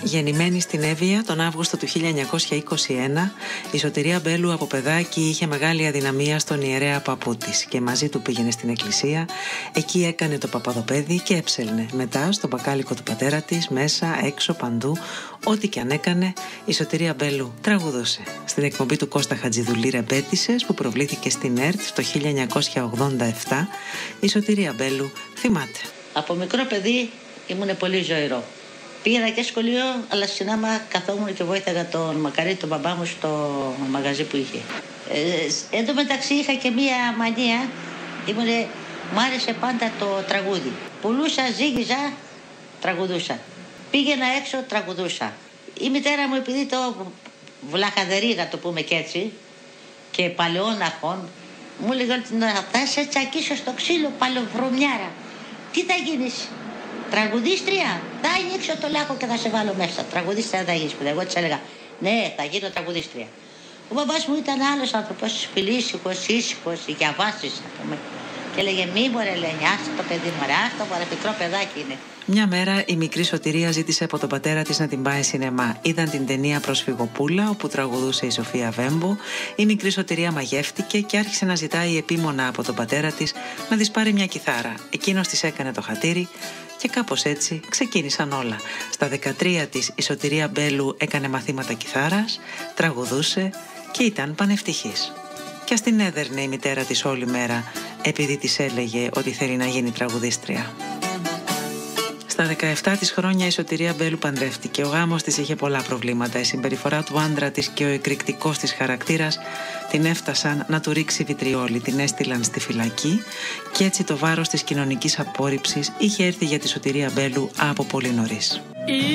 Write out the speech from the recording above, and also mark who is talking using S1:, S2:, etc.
S1: Γεννημένη στην Εύβοια τον Αύγουστο του 1921, η Σωτηρία Μπέλου από παιδάκι είχε μεγάλη αδυναμία στον ιερέα παππού της και μαζί του πήγαινε στην εκκλησία. Εκεί έκανε το παπαδοπέδι και έψελνε. Μετά στο μπακάλικο του πατέρα της, μέσα, έξω, παντού, ό,τι και αν έκανε, η Σωτηρία Μπέλου τραγουδούσε. Στην εκπομπή του Κώστα Χατζηδουλή Ρεμπέτησες, που προβλήθηκε στην ΕΡΤ το 1987, η Σωτηρία Μπέλου θυμάται.
S2: Από μικρό παιδί ήμουν πολύ ζωηρό. Πήγαινα και σχολείο, αλλά συνάμα καθόμουν και βοήθαγα τον Μακαρίτη, τον μπαμπά μου, στο μαγαζί που είχε. Εν τω μεταξύ είχα και μία μανία, μου άρεσε πάντα το τραγούδι. Πουλούσα, ζύγιζα, τραγουδούσα. Πήγαινα έξω, τραγουδούσα. Η μητέρα μου, επειδή το βλαχαδερή, να το πούμε και έτσι, και παλαιών αρχών, μου έλεγε ότι θα σε τσακίσω στο ξύλο, παλαιοβρωμιάρα. Τι θα γίνεις? Τραγουδίστρια, θα ανοίξω το λάκκο και θα σε βάλω μέσα. Τραγουδίστρια θα γίνεις. Εγώ της έλεγα, ναι, θα γίνω τραγουδίστρια. Ο μπαμπάς μου ήταν άλλος άνθρωπος, φιλήσυχος, ήσυχος, διαβάσεις, α πούμε. Και έλεγε, μη μωρέ Ελένη, άσε το παιδί μου, άστο μωρέ, μικρό παιδάκι είναι.
S1: Μια μέρα η μικρή Σωτηρία ζήτησε από τον πατέρα της να την πάει σινεμά. Είδαν την ταινία Προσφυγοπούλα, όπου τραγουδούσε η Σοφία Βέμπο. Η μικρή Σωτηρία μαγεύτηκε και άρχισε να ζητάει επίμονα από τον πατέρα της να της πάρει μια κιθάρα. Εκείνος της έκανε το χατήρι. Και κάπως έτσι ξεκίνησαν όλα. Στα 13 της η Σωτηρία Μπέλου έκανε μαθήματα κιθάρας, τραγουδούσε και ήταν πανευτυχής. Και ας την έδερνε η μητέρα της όλη μέρα, επειδή της έλεγε ότι θέλει να γίνει τραγουδίστρια. Στα 17 της χρόνια η Σωτηρία Μπέλου παντρεύτηκε. Ο γάμος της είχε πολλά προβλήματα. Η συμπεριφορά του άντρα της και ο εκρηκτικός της χαρακτήρας την έφτασαν να του ρίξει βιτριόλι. Την έστειλαν στη φυλακή και έτσι το βάρος της κοινωνικής απόρριψης είχε έρθει για τη Σωτηρία Μπέλου από πολύ νωρίς.